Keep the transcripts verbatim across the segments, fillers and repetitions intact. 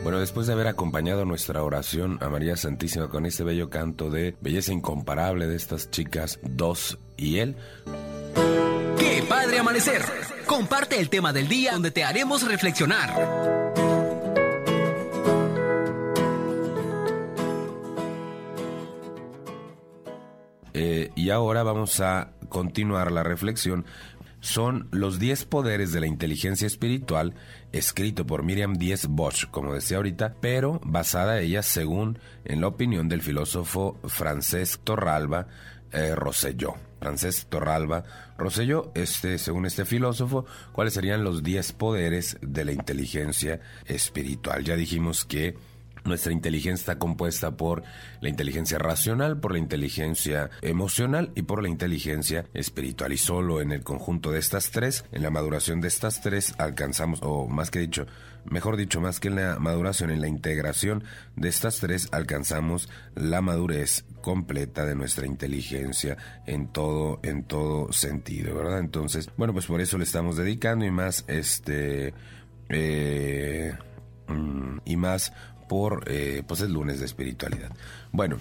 Bueno, después de haber acompañado nuestra oración a María Santísima con este bello canto de belleza incomparable de estas chicas, Dos y Él. ¡Qué padre amanecer! Comparte el tema del día donde te haremos reflexionar. Eh, y ahora vamos a continuar la reflexión. Son los diez poderes de la inteligencia espiritual, escrito por Miriam Díez Bosch, como decía ahorita, pero basada ella según en la opinión del filósofo Francesc Torralba eh, Rosselló. Francesc Torralba Rosselló, este, según este filósofo, ¿cuáles serían los diez poderes de la inteligencia espiritual? Ya dijimos que nuestra inteligencia está compuesta por la inteligencia racional, por la inteligencia emocional y por la inteligencia espiritual. Y solo en el conjunto de estas tres, en la maduración de estas tres, alcanzamos, o más que dicho, mejor dicho, más que en la maduración, en la integración de estas tres, alcanzamos la madurez completa de nuestra inteligencia en todo, en todo sentido, ¿verdad? Entonces, bueno, pues por eso le estamos dedicando y más, este, eh, y más por eh, pues el lunes de espiritualidad. Bueno,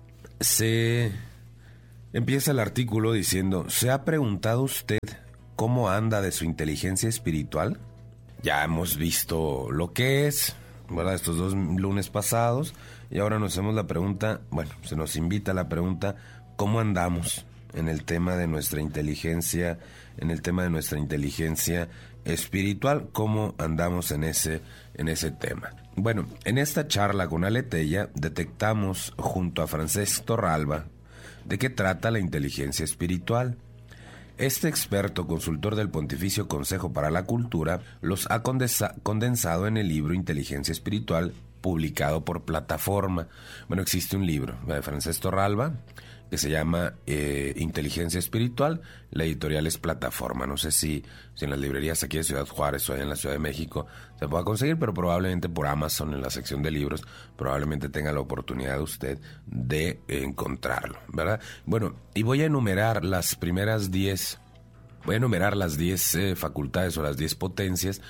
se empieza el artículo diciendo: ¿se ha preguntado usted cómo anda de su inteligencia espiritual? Ya hemos visto lo que es, ¿verdad?, estos dos lunes pasados, y ahora nos hacemos la pregunta, bueno, se nos invita a la pregunta: ¿cómo andamos en el tema de nuestra inteligencia, en el tema de nuestra inteligencia espiritual? ¿Cómo andamos en ese, en ese tema? Bueno, en esta charla con Aleteia detectamos junto a Francesc Torralba de qué trata la inteligencia espiritual. Este experto consultor del Pontificio Consejo para la Cultura los ha condensa- condensado en el libro Inteligencia Espiritual, publicado por Plataforma. Bueno, existe un libro de Francesc Torralba que se llama eh, Inteligencia Espiritual. La editorial es Plataforma. No sé si, si en las librerías aquí de Ciudad Juárez o allá en la Ciudad de México se pueda conseguir, pero probablemente por Amazon, en la sección de libros, probablemente tenga la oportunidad usted de encontrarlo, ¿verdad? Bueno, y voy a enumerar las primeras diez... Voy a enumerar las diez eh, facultades o las diez potencias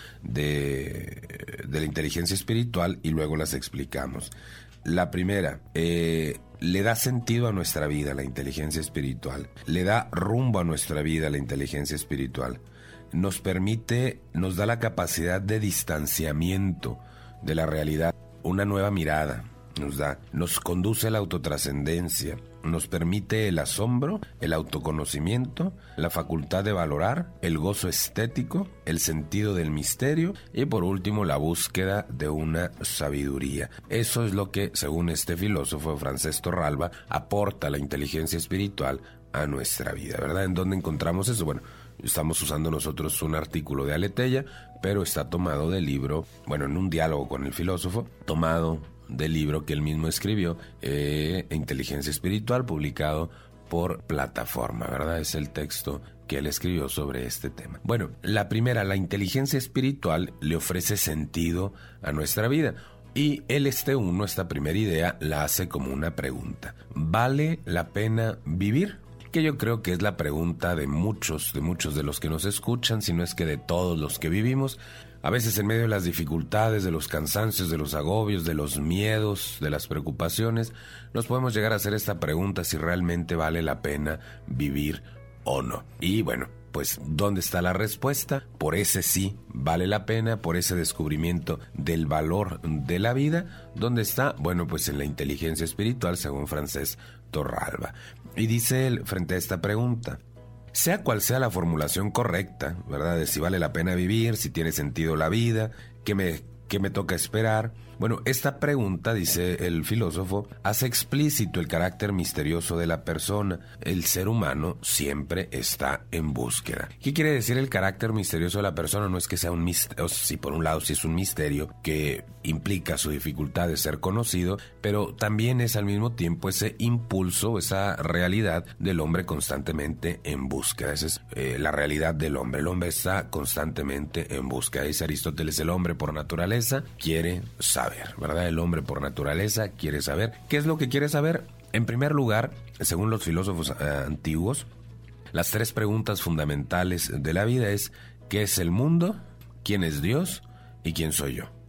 de, de la inteligencia espiritual y luego las explicamos. La primera, eh, le da sentido a nuestra vida la inteligencia espiritual, le da rumbo a nuestra vida la inteligencia espiritual, nos permite, nos da la capacidad de distanciamiento de la realidad, una nueva mirada nos da, nos conduce a la autotrascendencia, nos permite el asombro, el autoconocimiento, la facultad de valorar, el gozo estético, el sentido del misterio y por último la búsqueda de una sabiduría. Eso es lo que, según este filósofo Francesc Torralba, aporta la inteligencia espiritual a nuestra vida, ¿verdad? ¿En dónde encontramos eso? Bueno, estamos usando nosotros un artículo de Aleteia, pero está tomado del libro, bueno, en un diálogo con el filósofo, tomado del libro que él mismo escribió, eh, Inteligencia Espiritual, publicado por Plataforma, ¿verdad? Es el texto que él escribió sobre este tema. Bueno, la primera, la inteligencia espiritual le ofrece sentido a nuestra vida. Y él, este uno, esta primera idea, la hace como una pregunta: ¿vale la pena vivir? Que yo creo que es la pregunta de muchos, de muchos de los que nos escuchan, si no es que de todos los que vivimos. A veces en medio de las dificultades, de los cansancios, de los agobios, de los miedos, de las preocupaciones, nos podemos llegar a hacer esta pregunta: si realmente vale la pena vivir o no. Y bueno, pues ¿dónde está la respuesta? Por ese sí vale la pena, por ese descubrimiento del valor de la vida. ¿Dónde está? Bueno, pues en la inteligencia espiritual, según Francesc Torralba. Y dice él frente a esta pregunta: sea cual sea la formulación correcta, ¿verdad?, de si vale la pena vivir, si tiene sentido la vida, qué me, qué me toca esperar. Bueno, esta pregunta, dice el filósofo, hace explícito el carácter misterioso de la persona. El ser humano siempre está en búsqueda. ¿Qué quiere decir el carácter misterioso de la persona? No es que sea un misterio, si por un lado sí es un misterio que implica su dificultad de ser conocido, pero también es al mismo tiempo ese impulso, esa realidad del hombre constantemente en búsqueda. Esa es eh, la realidad del hombre. El hombre está constantemente en búsqueda. Dice Aristóteles: el hombre por naturaleza quiere saber, ¿verdad? El hombre por naturaleza quiere saber. ¿Qué es lo que quiere saber? En primer lugar, según los filósofos eh, antiguos, las tres preguntas fundamentales de la vida es: ¿qué es el mundo? ¿Quién es Dios? ¿Y quién soy yo?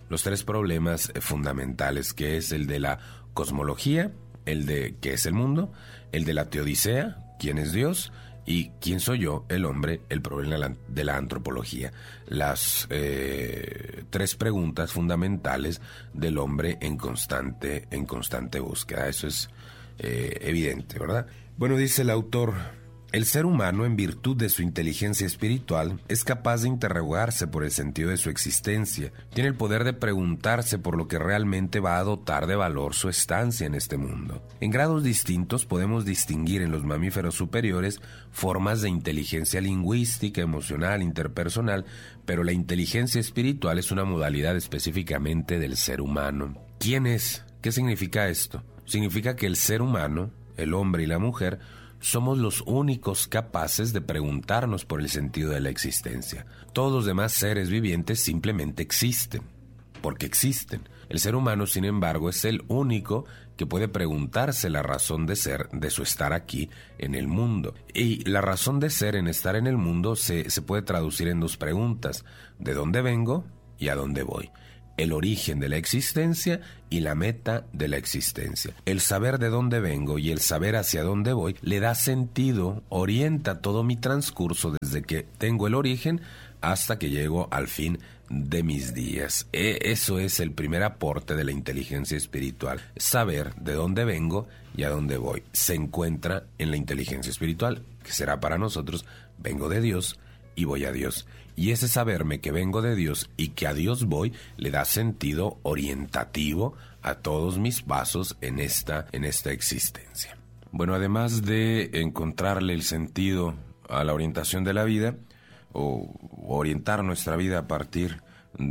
los tres problemas fundamentales, que es el de la cosmología, el de qué es el mundo, el de la teodicea, quién es Dios, y quién soy yo, el hombre, el problema de la antropología. Las eh, tres preguntas fundamentales del hombre en constante, en constante búsqueda. Eso es eh, evidente, ¿verdad? Bueno, dice el autor: el ser humano, en virtud de su inteligencia espiritual, es capaz de interrogarse por el sentido de su existencia. Tiene el poder de preguntarse por lo que realmente va a dotar de valor su estancia en este mundo. En grados distintos podemos distinguir en los mamíferos superiores formas de inteligencia lingüística, emocional, interpersonal, pero la inteligencia espiritual es una modalidad específicamente del ser humano. ¿Quién es? ¿Qué significa esto? Significa que el ser humano, el hombre y la mujer, somos los únicos capaces de preguntarnos por el sentido de la existencia. Todos los demás seres vivientes simplemente existen, porque existen. El ser humano, sin embargo, es el único que puede preguntarse la razón de ser de su estar aquí en el mundo. Y la razón de ser en estar en el mundo se, se puede traducir en dos preguntas: ¿de dónde vengo y a dónde voy? El origen de la existencia y la meta de la existencia. El saber de dónde vengo y el saber hacia dónde voy le da sentido, orienta todo mi transcurso desde que tengo el origen hasta que llego al fin de mis días. E- eso es el primer aporte de la inteligencia espiritual. Saber de dónde vengo y a dónde voy se encuentra en la inteligencia espiritual, que será para nosotros: vengo de Dios y voy a Dios. Y ese saberme que vengo de Dios y que a Dios voy le da sentido orientativo a todos mis pasos en esta, en esta existencia. Bueno, además de encontrarle el sentido a la orientación de la vida, o orientar nuestra vida a partir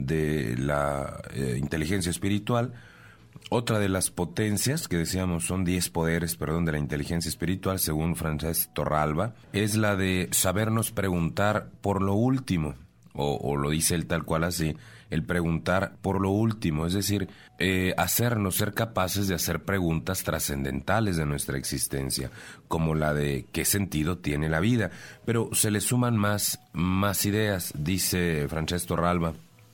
de la eh, inteligencia espiritual, otra de las potencias que decíamos son diez poderes, perdón, de la inteligencia espiritual, según Francesc Torralba, es la de sabernos preguntar por lo último, o, o lo dice él tal cual así, el preguntar por lo último, es decir, eh, hacernos ser capaces de hacer preguntas trascendentales de nuestra existencia, como la de qué sentido tiene la vida. Pero se le suman más, más ideas, dice Francesc Torralba.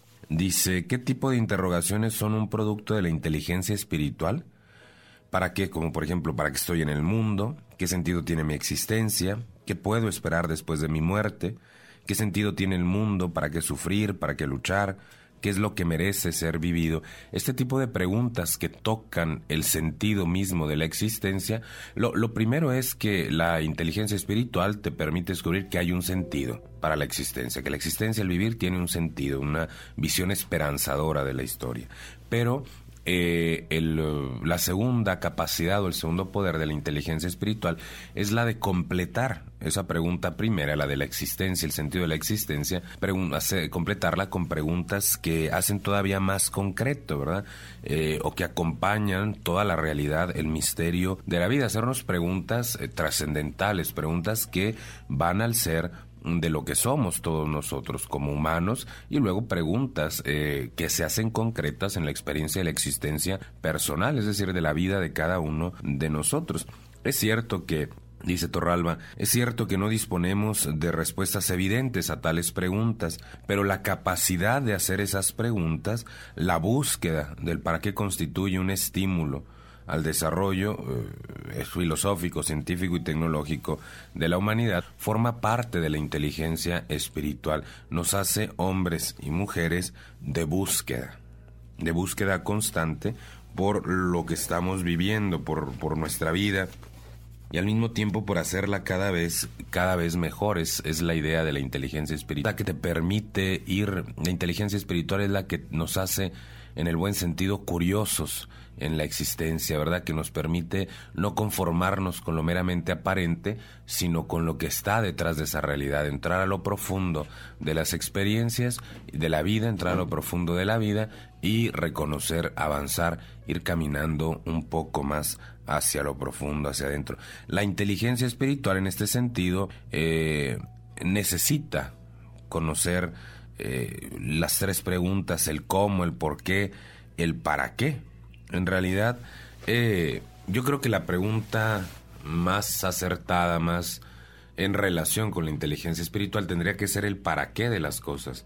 Dice, ¿qué tipo de interrogaciones son un producto de la inteligencia espiritual? ¿Para qué? Como por ejemplo, ¿para qué estoy en el mundo? ¿Qué sentido tiene mi existencia? ¿Qué puedo esperar después de mi muerte? ¿Qué sentido tiene el mundo? ¿Para qué sufrir? ¿Para qué luchar? ¿Qué es lo que merece ser vivido? Este tipo de preguntas que tocan el sentido mismo de la existencia, lo, lo primero es que la inteligencia espiritual te permite descubrir que hay un sentido para la existencia, que la existencia, el vivir, tiene un sentido, una visión esperanzadora de la historia. Pero Eh, el, la segunda capacidad o el segundo poder de la inteligencia espiritual es la de completar esa pregunta primera, la de la existencia, el sentido de la existencia, hace, completarla con preguntas que hacen todavía más concreto, ¿verdad? Eh, o que acompañan toda la realidad, el misterio de la vida, hacernos preguntas eh, trascendentales, preguntas que van al ser de lo que somos todos nosotros como humanos, y luego preguntas eh, que se hacen concretas en la experiencia de la existencia personal, es decir, de la vida de cada uno de nosotros. Es cierto que, dice Torralba, es cierto que no disponemos de respuestas evidentes a tales preguntas, pero la capacidad de hacer esas preguntas, la búsqueda del para qué, constituye un estímulo al desarrollo eh, filosófico, científico y tecnológico de la humanidad, forma parte de la inteligencia espiritual. Nos hace hombres y mujeres de búsqueda, de búsqueda constante por lo que estamos viviendo, por, por nuestra vida, y al mismo tiempo por hacerla cada vez, cada vez mejor. Es, es la idea de la inteligencia espiritual, la que te permite ir. La inteligencia espiritual es la que nos hace, en el buen sentido, curiosos en la existencia, ¿verdad? Que nos permite no conformarnos con lo meramente aparente, sino con lo que está detrás de esa realidad, entrar a lo profundo de las experiencias de la vida, entrar a lo profundo de la vida y reconocer, avanzar, ir caminando un poco más hacia lo profundo, hacia adentro. La inteligencia espiritual, en este sentido, eh, necesita conocer eh, las tres preguntas: el cómo, el por qué, el para qué. En realidad, eh, yo creo que la pregunta más acertada, más en relación con la inteligencia espiritual, tendría que ser el para qué de las cosas.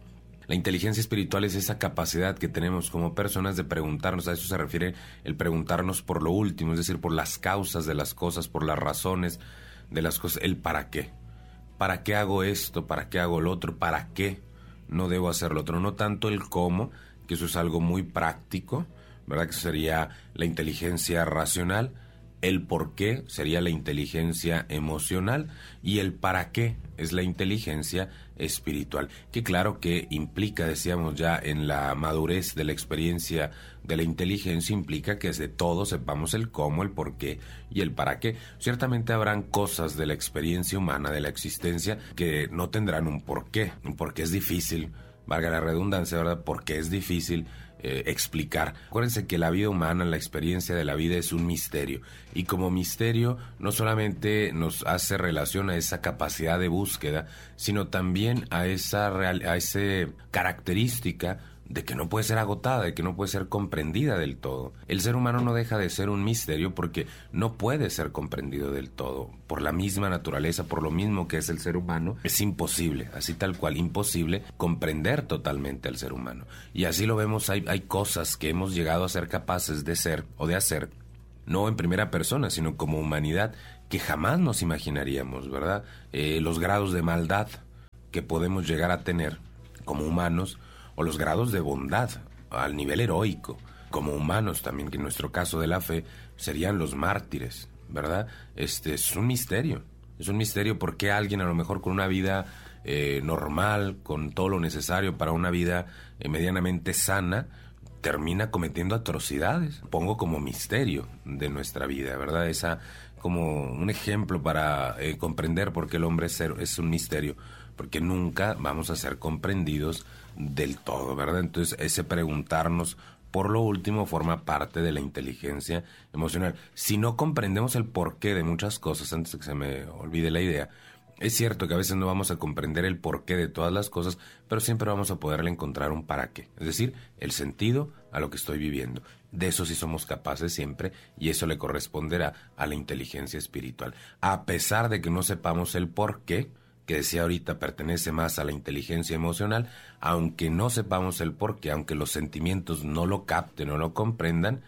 La inteligencia espiritual es esa capacidad que tenemos como personas de preguntarnos, a eso se refiere el preguntarnos por lo último, es decir, por las causas de las cosas, por las razones de las cosas, el para qué. ¿Para qué hago esto? ¿Para qué hago lo otro? ¿Para qué no debo hacer lo otro? No tanto el cómo, que eso es algo muy práctico, ¿verdad? Que sería la inteligencia racional. El por qué sería la inteligencia emocional y el para qué es la inteligencia espiritual, que claro que implica, decíamos ya, en la madurez de la experiencia de la inteligencia, implica que desde todo sepamos el cómo, el por qué y el para qué. Ciertamente habrán cosas de la experiencia humana, de la existencia, que no tendrán un por qué, porque es difícil, valga la redundancia, ¿verdad? Porque es difícil Eh, explicar. Acuérdense que la vida humana, la experiencia de la vida es un misterio, y como misterio no solamente nos hace relación a esa capacidad de búsqueda, sino también a esa real, a esa característica de que no puede ser agotada, de que no puede ser comprendida del todo. El ser humano no deja de ser un misterio porque no puede ser comprendido del todo. Por la misma naturaleza, por lo mismo que es el ser humano, es imposible, así tal cual, imposible comprender totalmente al ser humano. Y así lo vemos, hay, hay cosas que hemos llegado a ser capaces de ser o de hacer, no en primera persona, sino como humanidad, que jamás nos imaginaríamos, ¿verdad? Eh, los grados de maldad que podemos llegar a tener como humanos, o los grados de bondad al nivel heroico, como humanos también, que en nuestro caso de la fe serían los mártires, ¿verdad? Este es un misterio, es un misterio por qué alguien a lo mejor con una vida eh, normal, con todo lo necesario para una vida eh, medianamente sana, termina cometiendo atrocidades. Pongo como misterio de nuestra vida, ¿verdad? Esa como un ejemplo para eh, comprender por qué el hombre es, ser, es un misterio, porque nunca vamos a ser comprendidos del todo, ¿verdad? Entonces ese preguntarnos por lo último forma parte de la inteligencia emocional. Si no comprendemos el porqué de muchas cosas, antes de que se me olvide la idea, es cierto que a veces no vamos a comprender el porqué de todas las cosas, pero siempre vamos a poderle encontrar un para qué, es decir, el sentido a lo que estoy viviendo. De eso sí somos capaces siempre, y eso le corresponderá a la inteligencia espiritual. A pesar de que no sepamos el porqué, que decía ahorita pertenece más a la inteligencia emocional, aunque no sepamos el porqué, aunque los sentimientos no lo capten o no lo comprendan,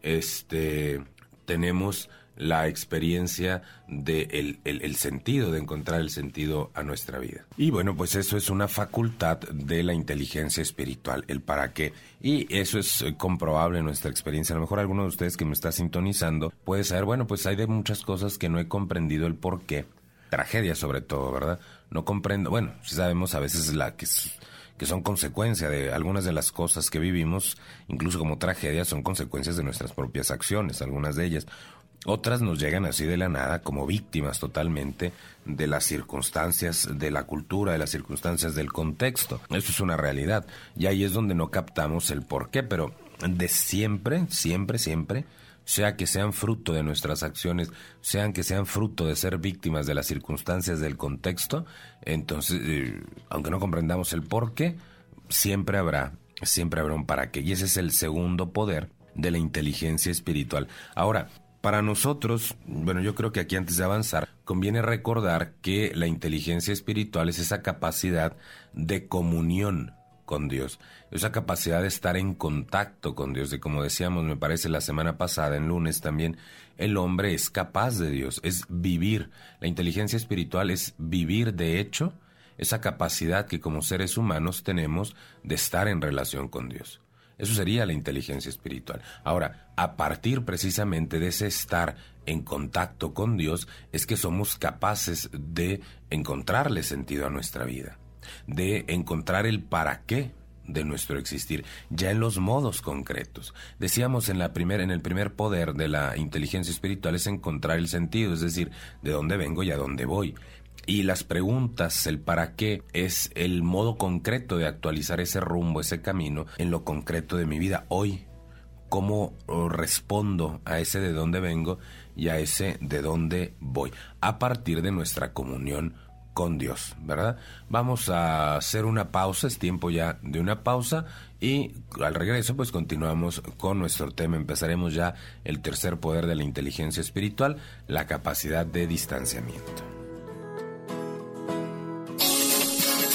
este, tenemos la experiencia de el, el, el sentido, de encontrar el sentido a nuestra vida. Y bueno, pues eso es una facultad de la inteligencia espiritual, el para qué. Y eso es comprobable en nuestra experiencia. A lo mejor alguno de ustedes que me está sintonizando puede saber, bueno, pues hay de muchas cosas que no he comprendido el por qué. Tragedias sobre todo, ¿verdad? No comprendo, bueno, sí sabemos a veces la que, que son consecuencia de algunas de las cosas que vivimos, incluso como tragedias, son consecuencias de nuestras propias acciones, algunas de ellas. Otras nos llegan así de la nada, como víctimas totalmente de las circunstancias de la cultura, de las circunstancias del contexto. Eso es una realidad, y ahí es donde no captamos el porqué, pero de siempre, siempre, siempre, sea que sean fruto de nuestras acciones, sean que sean fruto de ser víctimas de las circunstancias del contexto, entonces, eh, aunque no comprendamos el por qué, siempre habrá, siempre habrá un para qué. Y ese es el segundo poder de la inteligencia espiritual. Ahora, para nosotros, bueno, yo creo que aquí antes de avanzar, conviene recordar que la inteligencia espiritual es esa capacidad de comunión con Dios, esa capacidad de estar en contacto con Dios, de como decíamos, me parece la semana pasada, en lunes también, el hombre es capaz de Dios, es vivir. La inteligencia espiritual es vivir de hecho esa capacidad que como seres humanos tenemos de estar en relación con Dios. Eso sería la inteligencia espiritual. Ahora, a partir precisamente de ese estar en contacto con Dios, es que somos capaces de encontrarle sentido a nuestra vida, de encontrar el para qué de nuestro existir, ya en los modos concretos. Decíamos en la primer, en el primer poder de la inteligencia espiritual es encontrar el sentido, es decir, de dónde vengo y a dónde voy. Y las preguntas, el para qué, es el modo concreto de actualizar ese rumbo, ese camino, en lo concreto de mi vida hoy. ¿Cómo respondo a ese de dónde vengo y a ese de dónde voy? A partir de nuestra comunión con Dios, ¿verdad? Vamos a hacer una pausa, es tiempo ya de una pausa, y al regreso pues continuamos con nuestro tema. Empezaremos ya el tercer poder de la inteligencia espiritual, la capacidad de distanciamiento.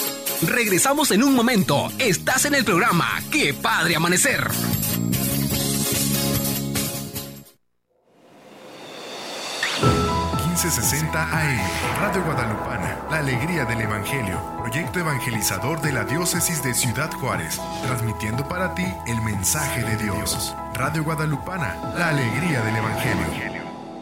Regresamos en un momento. Estás en el programa ¡Qué padre amanecer! quince sesenta A M, Radio Guadalupana, la alegría del Evangelio, proyecto evangelizador de la diócesis de Ciudad Juárez, transmitiendo para ti el mensaje de Dios. Radio Guadalupana, la alegría del Evangelio.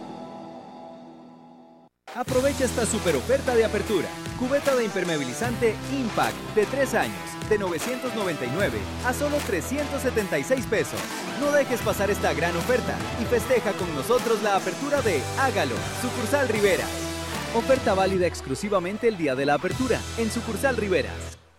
Aprovecha esta super oferta de apertura. Cubeta de impermeabilizante Impact de tres años, de novecientos noventa y nueve a solo trescientos setenta y seis pesos. No dejes pasar esta gran oferta y festeja con nosotros la apertura de Hágalo, Sucursal Riveras. Oferta válida exclusivamente el día de la apertura en Sucursal Riveras.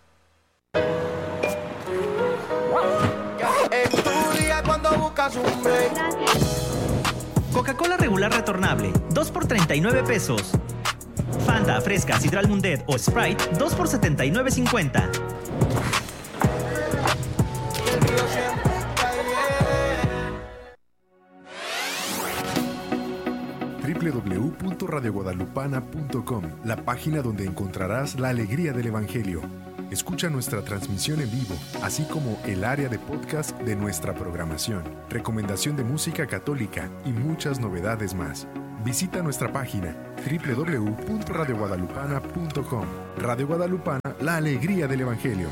En tu día cuando buscas un break. Coca-Cola regular retornable, dos por treinta y nueve pesos. Fanta, Fresca, Sidral Mundet o Sprite, dos por setenta y nueve cincuenta. doble u doble u doble u punto radio guadalupana punto com, la página donde encontrarás la alegría del Evangelio. Escucha nuestra transmisión en vivo, así como el área de podcast de nuestra programación, recomendación de música católica y muchas novedades más. Visita nuestra página doble u doble u doble u punto radio guadalupana punto com. Radio Guadalupana, la alegría del Evangelio.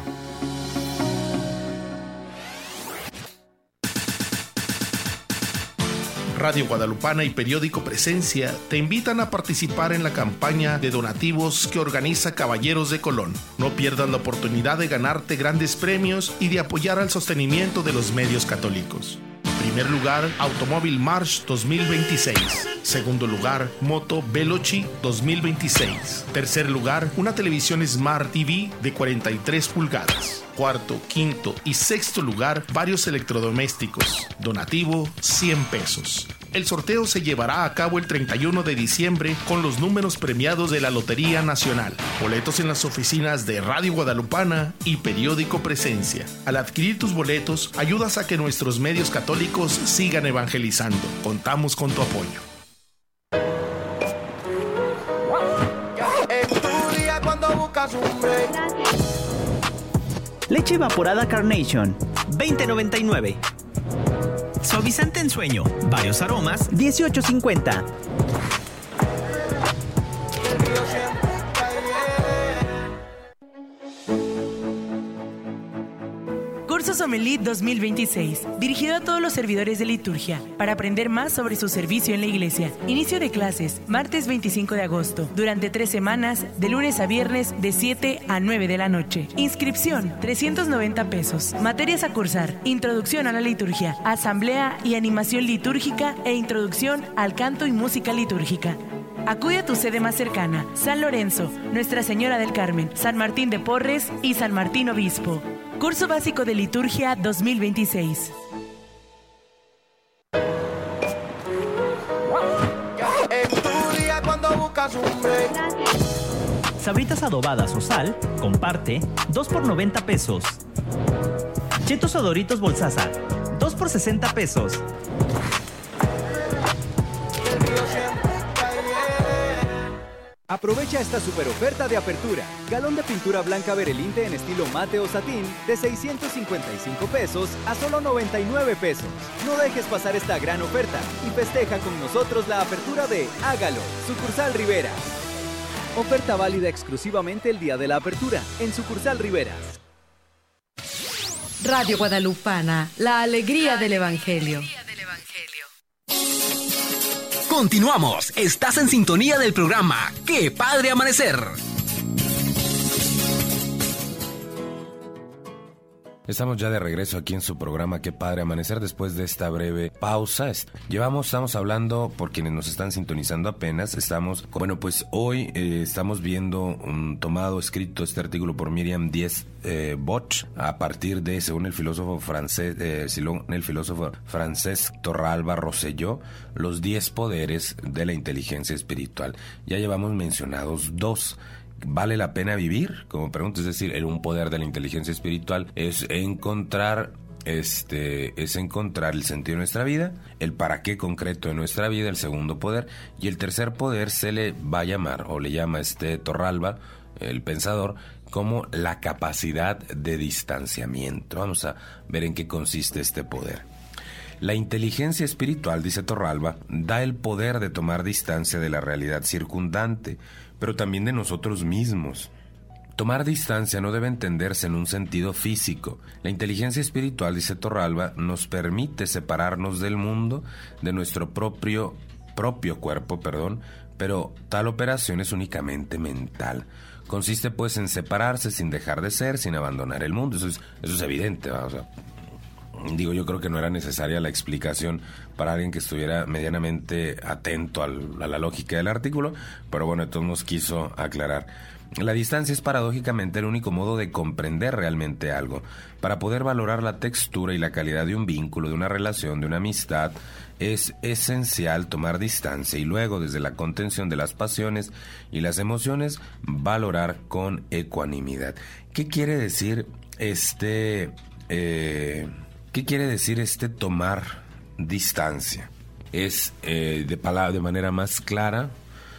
Radio Guadalupana y Periódico Presencia te invitan a participar en la campaña de donativos que organiza Caballeros de Colón. No pierdas la oportunidad de ganarte grandes premios y de apoyar al sostenimiento de los medios católicos. Primer lugar, Automóvil March dos mil veintiséis. Segundo lugar, Moto Veloci dos mil veintiséis. Tercer lugar, una televisión Smart T V de cuarenta y tres pulgadas. Cuarto, quinto y sexto lugar, varios electrodomésticos. Donativo, cien pesos. El sorteo se llevará a cabo el treinta y uno de diciembre con los números premiados de la Lotería Nacional. Boletos en las oficinas de Radio Guadalupana y Periódico Presencia. Al adquirir tus boletos, ayudas a que nuestros medios católicos sigan evangelizando. Contamos con tu apoyo. En tu día cuando buscas un break. Leche evaporada Carnation, veinte noventa y nueve. Suavizante en sueño, varios aromas, dieciocho cincuenta. Curso Sommelier dos mil veintiséis, dirigido a todos los servidores de liturgia, para aprender más sobre su servicio en la iglesia. Inicio de clases, martes veinticinco de agosto, durante tres semanas, de lunes a viernes, de siete a nueve de la noche. Inscripción, trescientos noventa pesos. Materias a cursar, introducción a la liturgia, asamblea y animación litúrgica e introducción al canto y música litúrgica. Acude a tu sede más cercana, San Lorenzo, Nuestra Señora del Carmen, San Martín de Porres y San Martín Obispo. Curso Básico de Liturgia dos mil veintiséis. En tu día cuando buscas un break. Sabritas adobadas o sal, comparte, dos por noventa pesos. Chetos o Doritos Bolsaza, dos por sesenta pesos. Aprovecha esta super oferta de apertura. Galón de pintura blanca Berelinte en estilo mate o satín de seiscientos cincuenta y cinco pesos a solo noventa y nueve pesos. No dejes pasar esta gran oferta y festeja con nosotros la apertura de Hágalo, Sucursal Riveras. Oferta válida exclusivamente el día de la apertura en Sucursal Riveras. Radio Guadalupana, la alegría del Evangelio. Continuamos. Estás en sintonía del programa ¡Qué padre amanecer! Estamos ya de regreso aquí en su programa Qué Padre Amanecer después de esta breve pausa. Llevamos, estamos hablando, por quienes nos están sintonizando apenas, estamos, bueno, pues hoy eh, estamos viendo un tomado, escrito este artículo por Miriam Diez eh, Boch, a partir de, según el filósofo francés, eh, según el filósofo francés Torralba Rosselló, los diez poderes de la inteligencia espiritual. Ya llevamos mencionados dos. ¿Vale la pena vivir? Como pregunta, es decir, un poder de la inteligencia espiritual es encontrar este es encontrar el sentido de nuestra vida, el para qué concreto de nuestra vida, el segundo poder, y el tercer poder se le va a llamar, o le llama este Torralba, el pensador, como la capacidad de distanciamiento. Vamos a ver en qué consiste este poder. La inteligencia espiritual, dice Torralba, da el poder de tomar distancia de la realidad circundante, pero también de nosotros mismos. Tomar distancia no debe entenderse en un sentido físico. La inteligencia espiritual, dice Torralba, nos permite separarnos del mundo, de nuestro propio, propio cuerpo, perdón, pero tal operación es únicamente mental. Consiste pues en separarse sin dejar de ser, sin abandonar el mundo. Eso es, eso es evidente, ¿va? O sea, digo, yo creo que no era necesaria la explicación para alguien que estuviera medianamente atento al, a la lógica del artículo, pero bueno, entonces nos quiso aclarar. La distancia es paradójicamente el único modo de comprender realmente algo. Para poder valorar la textura y la calidad de un vínculo, de una relación, de una amistad, es esencial tomar distancia y luego, desde la contención de las pasiones y las emociones, valorar con ecuanimidad. ¿Qué quiere decir este, eh, qué quiere decir este tomar distancia? Es eh, de, palabra, de manera más clara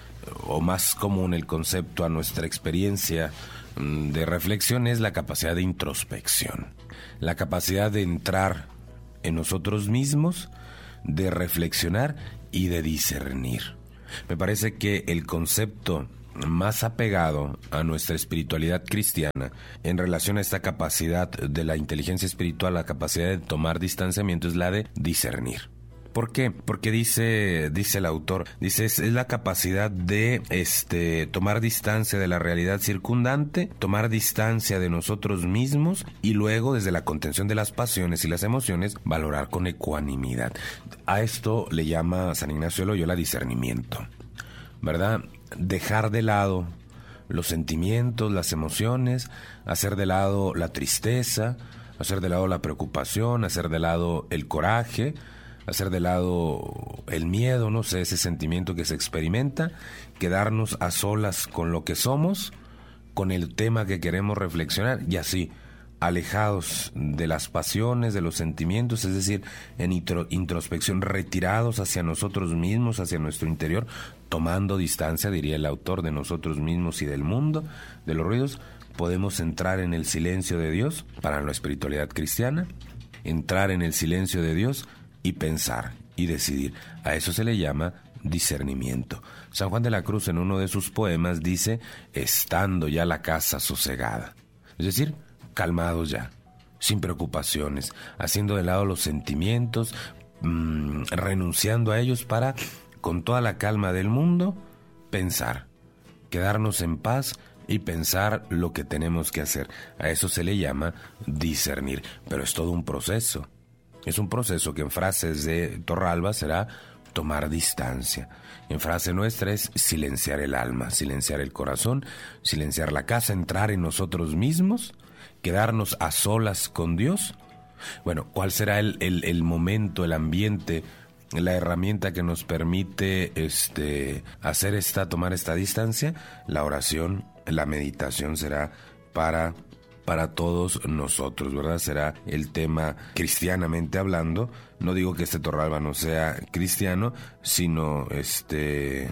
o más común el concepto a nuestra experiencia de reflexión es la capacidad de introspección, la capacidad de entrar en nosotros mismos, de reflexionar y de discernir. Me parece que el concepto más apegado a nuestra espiritualidad cristiana en relación a esta capacidad de la inteligencia espiritual, la capacidad de tomar distanciamiento, es la de discernir. ¿Por qué? Porque dice, dice el autor, dice, es, es la capacidad de este, tomar distancia de la realidad circundante, tomar distancia de nosotros mismos y luego, desde la contención de las pasiones y las emociones, valorar con ecuanimidad. A esto le llama San Ignacio de Loyola discernimiento, ¿verdad? Dejar de lado los sentimientos, las emociones, hacer de lado la tristeza, hacer de lado la preocupación, hacer de lado el coraje, hacer de lado el miedo, no sé, ese sentimiento que se experimenta, quedarnos a solas con lo que somos, con el tema que queremos reflexionar y así, alejados de las pasiones, de los sentimientos, es decir, en intro, introspección, retirados hacia nosotros mismos, hacia nuestro interior, tomando distancia, diría el autor, de nosotros mismos y del mundo, de los ruidos. Podemos entrar en el silencio de Dios, para la espiritualidad cristiana, entrar en el silencio de Dios y pensar y decidir. A eso se le llama discernimiento. San Juan de la Cruz, en uno de sus poemas, dice, estando ya la casa sosegada. Es decir, calmados ya, sin preocupaciones, haciendo de lado los sentimientos, mmm, renunciando a ellos para, con toda la calma del mundo, pensar, quedarnos en paz y pensar lo que tenemos que hacer. A eso se le llama discernir, pero es todo un proceso. Es un proceso que en frases de Torralba será tomar distancia. En frase nuestra es silenciar el alma, silenciar el corazón, silenciar la casa, entrar en nosotros mismos, quedarnos a solas con Dios. Bueno, ¿cuál será el, el, el momento, el ambiente, la herramienta que nos permite este, hacer esta, tomar esta distancia? La oración, la meditación será para... para todos nosotros, ¿verdad? Será el tema cristianamente hablando. No digo que este Torralba no sea cristiano, sino este...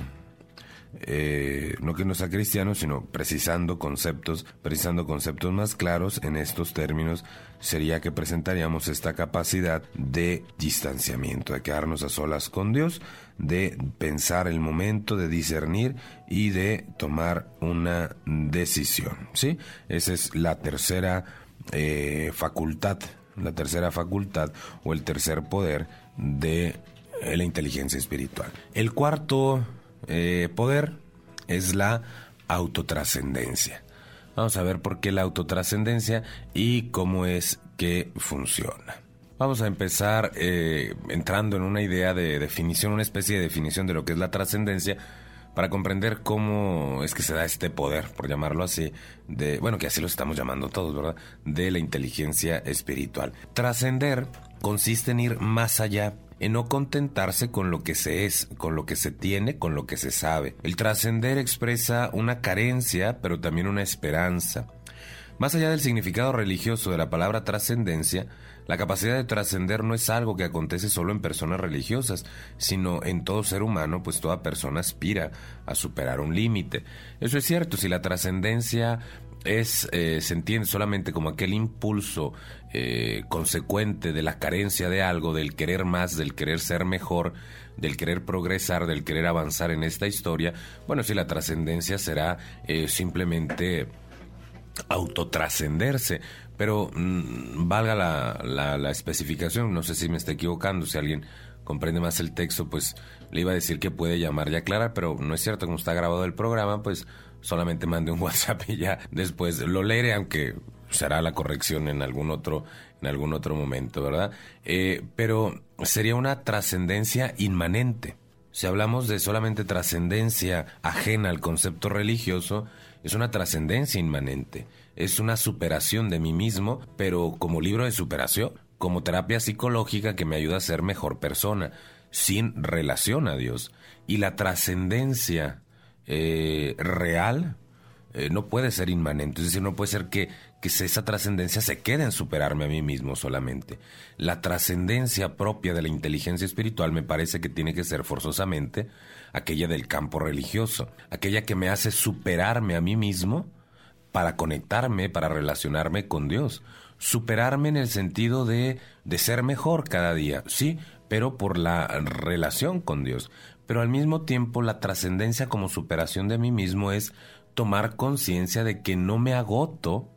Eh, no que no sea cristiano, sino precisando conceptos, precisando conceptos más claros en estos términos, sería que presentaríamos esta capacidad de distanciamiento, de quedarnos a solas con Dios, de pensar el momento, de discernir y de tomar una decisión, ¿sí? Esa es la tercera eh, facultad, la tercera facultad o el tercer poder de eh, la inteligencia espiritual. El cuarto Eh, poder es la autotrascendencia. Vamos a ver por qué la autotrascendencia y cómo es que funciona. Vamos a empezar eh, entrando en una idea de definición, una especie de definición de lo que es la trascendencia, para comprender cómo es que se da este poder, por llamarlo así, de, bueno, que así lo estamos llamando todos, ¿verdad?, de la inteligencia espiritual. Trascender consiste en ir más allá, en no contentarse con lo que se es, con lo que se tiene, con lo que se sabe. El trascender expresa una carencia, pero también una esperanza. Más allá del significado religioso de la palabra trascendencia, la capacidad de trascender no es algo que acontece solo en personas religiosas, sino en todo ser humano, pues toda persona aspira a superar un límite. Eso es cierto, si la trascendencia es eh, se entiende solamente como aquel impulso eh, consecuente de la carencia de algo, del querer más, del querer ser mejor, del querer progresar, del querer avanzar en esta historia, bueno, si la trascendencia será eh, simplemente autotrascenderse. Pero mmm, valga la, la, la especificación, no sé si me estoy equivocando, si alguien comprende más el texto, pues le iba a decir que puede llamar y aclarar, pero no es cierto, como está grabado el programa, pues solamente mande un WhatsApp y ya después lo leeré, aunque será la corrección en algún otro, en algún otro momento, ¿verdad? Eh, pero sería una trascendencia inmanente. Si hablamos de solamente trascendencia ajena al concepto religioso, es una trascendencia inmanente, es una superación de mí mismo, pero como libro de superación, como terapia psicológica que me ayuda a ser mejor persona, sin relación a Dios. Y la trascendencia eh, real eh, no puede ser inmanente, es decir, no puede ser que, que esa trascendencia se quede en superarme a mí mismo solamente. La trascendencia propia de la inteligencia espiritual me parece que tiene que ser forzosamente aquella del campo religioso, aquella que me hace superarme a mí mismo para conectarme, para relacionarme con Dios. Superarme en el sentido de, de ser mejor cada día, sí, pero por la relación con Dios. Pero al mismo tiempo la trascendencia como superación de mí mismo es tomar conciencia de que no me agoto